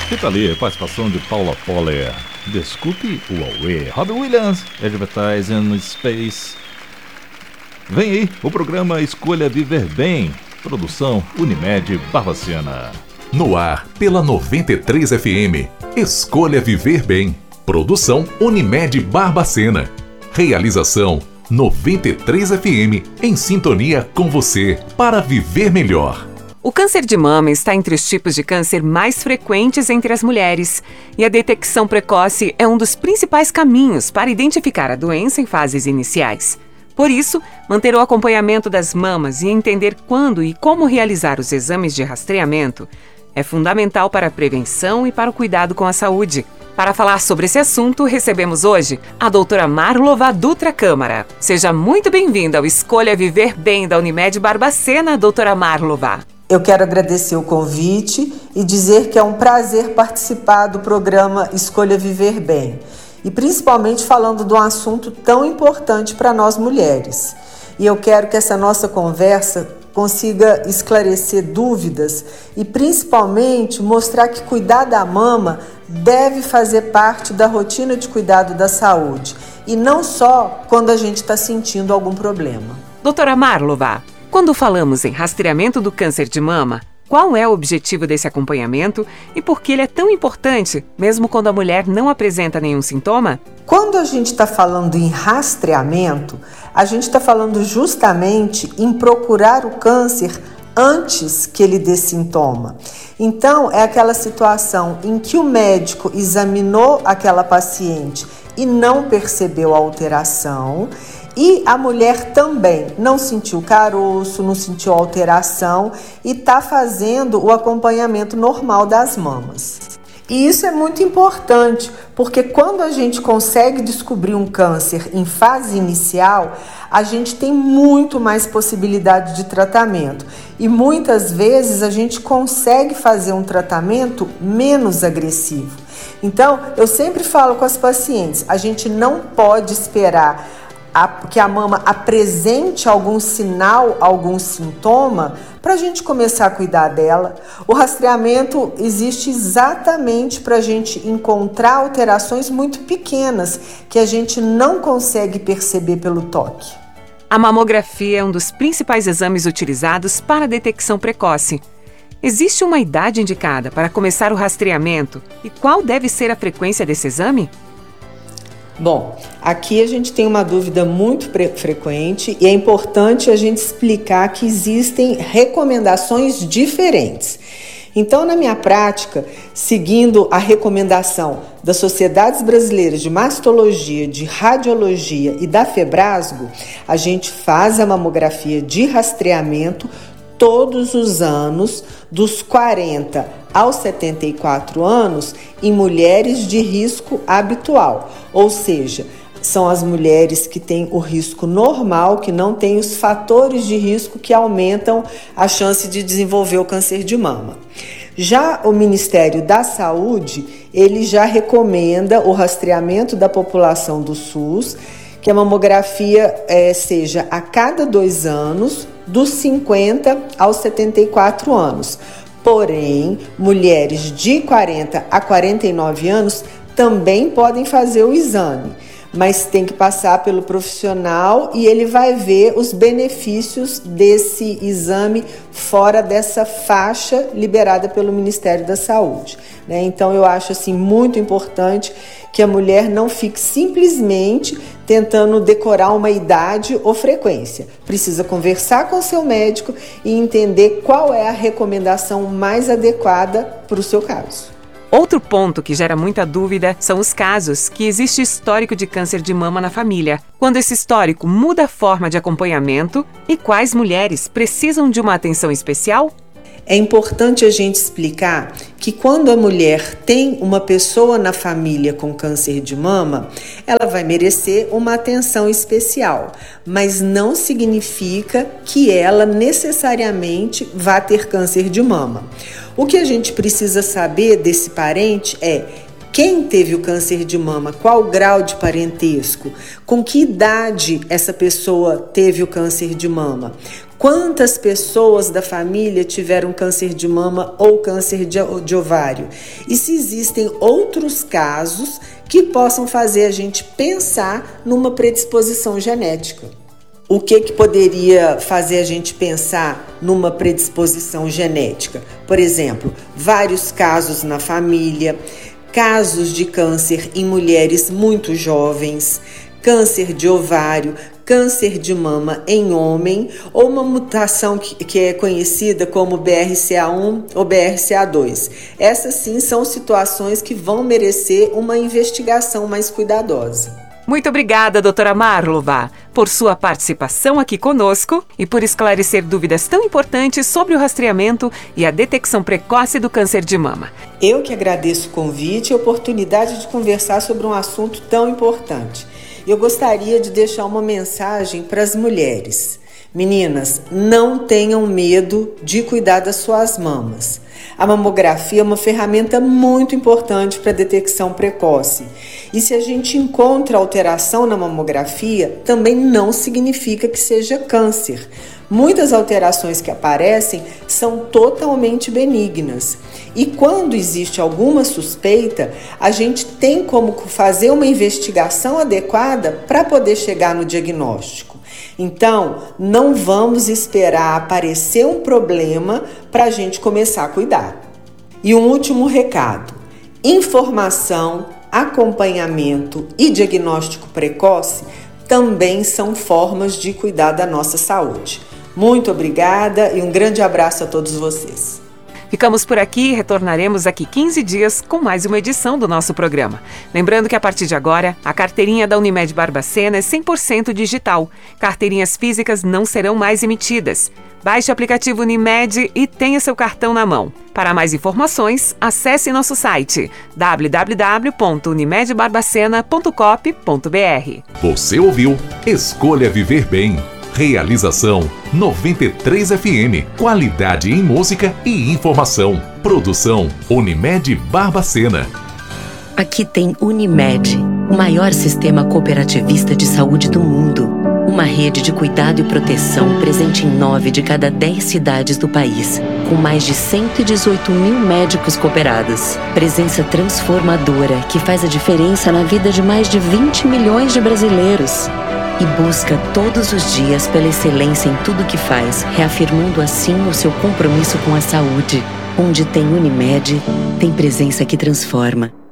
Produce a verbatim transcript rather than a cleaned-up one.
Escuta ali, participação de Paula Poller. Desculpe o Huawei. Robbie Williams, Advertising Space. Vem aí o programa Escolha Viver Bem. Produção Unimed Barbacena. No ar, pela noventa e três F M. Escolha Viver Bem. Produção Unimed Barbacena. Realização noventa e três F M. Em sintonia com você, para viver melhor. O câncer de mama está entre os tipos de câncer mais frequentes entre as mulheres. E a detecção precoce é um dos principais caminhos para identificar a doença em fases iniciais. Por isso, manter o acompanhamento das mamas e entender quando e como realizar os exames de rastreamento é fundamental para a prevenção e para o cuidado com a saúde. Para falar sobre esse assunto, recebemos hoje a doutora Marlova Dutra Câmara. Seja muito bem-vinda ao Escolha Viver Bem da Unimed Barbacena, doutora Marlova. Eu quero agradecer o convite e dizer que é um prazer participar do programa Escolha Viver Bem. E principalmente falando de um assunto tão importante para nós mulheres. E eu quero que essa nossa conversa consiga esclarecer dúvidas e principalmente mostrar que cuidar da mama deve fazer parte da rotina de cuidado da saúde. E não só quando a gente está sentindo algum problema. Doutora Marlova, quando falamos em rastreamento do câncer de mama, qual é o objetivo desse acompanhamento e por que ele é tão importante, mesmo quando a mulher não apresenta nenhum sintoma? Quando a gente está falando em rastreamento, a gente está falando justamente em procurar o câncer antes que ele dê sintoma. Então, é aquela situação em que o médico examinou aquela paciente e não percebeu a alteração. E a mulher também não sentiu caroço, não sentiu alteração e está fazendo o acompanhamento normal das mamas. E isso é muito importante, porque quando a gente consegue descobrir um câncer em fase inicial, a gente tem muito mais possibilidade de tratamento. E muitas vezes a gente consegue fazer um tratamento menos agressivo. Então, eu sempre falo com as pacientes, a gente não pode esperar que a mama apresente algum sinal, algum sintoma, para a gente começar a cuidar dela. O rastreamento existe exatamente para a gente encontrar alterações muito pequenas que a gente não consegue perceber pelo toque. A mamografia é um dos principais exames utilizados para a detecção precoce. Existe uma idade indicada para começar o rastreamento e qual deve ser a frequência desse exame? Bom, aqui a gente tem uma dúvida muito frequente e é importante a gente explicar que existem recomendações diferentes. Então, na minha prática, seguindo a recomendação das Sociedades Brasileiras de Mastologia, de Radiologia e da Febrasgo, a gente faz a mamografia de rastreamento todos os anos, dos quarenta aos setenta e quatro anos, em mulheres de risco habitual, ou seja, são as mulheres que têm o risco normal, que não têm os fatores de risco que aumentam a chance de desenvolver o câncer de mama. Já o Ministério da Saúde, ele já recomenda o rastreamento da população do SUS, que a mamografia é, seja a cada dois anos, dos cinquenta aos setenta e quatro anos. Porém, mulheres de quarenta a quarenta e nove anos também podem fazer o exame, mas tem que passar pelo profissional e ele vai ver os benefícios desse exame fora dessa faixa liberada pelo Ministério da Saúde, né? Então, eu acho assim muito importante que a mulher não fique simplesmente tentando decorar uma idade ou frequência. Precisa conversar com o seu médico e entender qual é a recomendação mais adequada para o seu caso. Outro ponto que gera muita dúvida são os casos que existe histórico de câncer de mama na família. Quando esse histórico muda a forma de acompanhamento e quais mulheres precisam de uma atenção especial? É importante a gente explicar que quando a mulher tem uma pessoa na família com câncer de mama, ela vai merecer uma atenção especial, mas não significa que ela necessariamente vá ter câncer de mama. O que a gente precisa saber desse parente é quem teve o câncer de mama, qual grau de parentesco, com que idade essa pessoa teve o câncer de mama, Quantas pessoas da família tiveram câncer de mama ou câncer de, de ovário? E se existem outros casos que possam fazer a gente pensar numa predisposição genética. O que, que poderia fazer a gente pensar numa predisposição genética? Por exemplo, vários casos na família, casos de câncer em mulheres muito jovens, câncer de ovário, câncer de mama em homem ou uma mutação que, que é conhecida como B R C A um ou B R C A dois. Essas sim são situações que vão merecer uma investigação mais cuidadosa. Muito obrigada, doutora Marlova, por sua participação aqui conosco e por esclarecer dúvidas tão importantes sobre o rastreamento e a detecção precoce do câncer de mama. Eu que agradeço o convite e a oportunidade de conversar sobre um assunto tão importante. Eu gostaria de deixar uma mensagem para as mulheres. Meninas, não tenham medo de cuidar das suas mamas. A mamografia é uma ferramenta muito importante para a detecção precoce. E se a gente encontra alteração na mamografia, também não significa que seja câncer. Muitas alterações que aparecem são totalmente benignas. E quando existe alguma suspeita, a gente tem como fazer uma investigação adequada para poder chegar no diagnóstico. Então, não vamos esperar aparecer um problema para a gente começar a cuidar. E um último recado: informação, acompanhamento e diagnóstico precoce também são formas de cuidar da nossa saúde. Muito obrigada e um grande abraço a todos vocês. Ficamos por aqui e retornaremos daqui quinze dias com mais uma edição do nosso programa. Lembrando que a partir de agora, a carteirinha da Unimed Barbacena é cem por cento digital. Carteirinhas físicas não serão mais emitidas. Baixe o aplicativo Unimed e tenha seu cartão na mão. Para mais informações, acesse nosso site w w w ponto unimed barbacena ponto coop ponto b r. Você ouviu Escolha Viver Bem. Realização noventa e três F M. Qualidade em música e informação. Produção Unimed Barbacena. Aqui tem Unimed, o maior sistema cooperativista de saúde do mundo. Uma rede de cuidado e proteção presente em nove de cada dez cidades do país, com mais de cento e dezoito mil médicos cooperados. Presença transformadora que faz a diferença na vida de mais de vinte milhões de brasileiros. E busca todos os dias pela excelência em tudo que faz, reafirmando assim o seu compromisso com a saúde. Onde tem Unimed, tem presença que transforma.